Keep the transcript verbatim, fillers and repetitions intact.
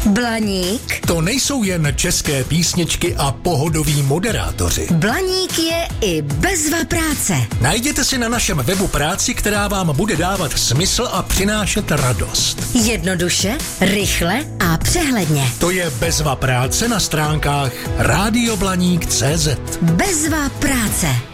Blaník? To nejsou jen české písničky a pohodoví moderátoři. Blaník je i bezva práce. Najděte si na našem webu práci, která vám bude dávat smysl a přinášet radost. Jednoduše, rychle a přehledně. To je bezva práce na stránkách rádio blaník tečka cé zet. Bezva práce.